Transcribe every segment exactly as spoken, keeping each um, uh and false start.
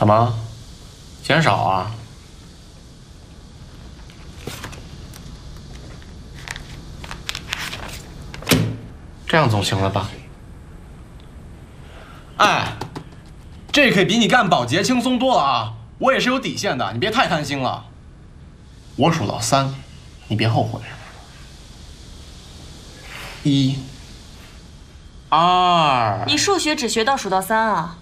怎么？减少啊？这样总行了吧？ 哎，这可比你干保洁轻松多了啊！我也是有底线的，你别太贪心了。我数到三，你别后悔。一、二。 你数学只学到数到三啊？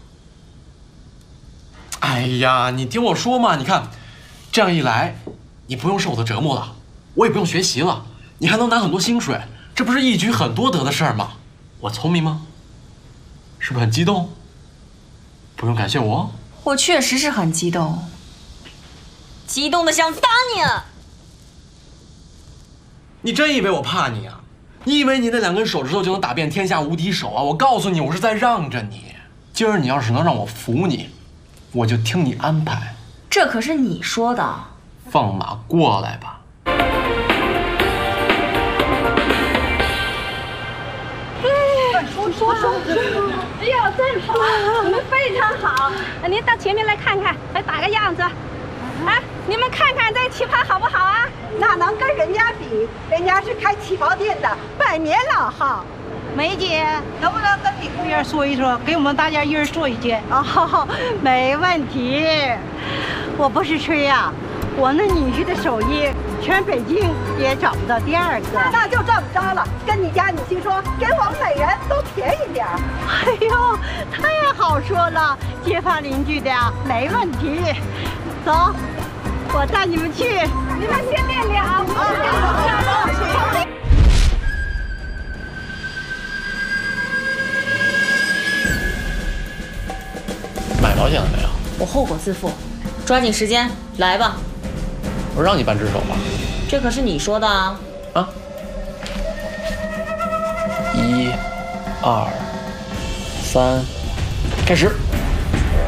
哎呀，你听我说嘛，你看，这样一来，你不用受我的折磨了，我也不用学习了，你还能拿很多薪水，这不是一举很多得的事儿吗？我聪明吗？是不是很激动？不用感谢我。 我确实是很激动，激动的想打你。 你真以为我怕你啊？你以为你那两根手指头就能打遍天下无敌手啊？我告诉你，我是在让着你。今儿你要是能让我服你，我就听你安排。 这可是你说的。 放马过来吧。 说说说，哎呀，真好，你们非常好。您到前面来看看，来打个样子。哎，你们看看这棋盘好不好啊？ 哪能跟人家比？人家是开旗袍店的，百年老号。 梅姐，能不能跟李服务员说一说，给我们大家一人做一件？ 哦，没问题。我不是吹呀、啊，我那女婿的手艺，全北京也找不到第二个。那就这么着了，跟你家女婿说，给我们每人都便宜点。哎呦，太好说了，街坊邻居的呀，没问题。走，我带你们去。 你们先练练啊！啊， 买保险了没有？ 我后果自负，抓紧时间来吧。 我让你办只手吧。 这可是你说的啊！ 啊！一、二、三，开始。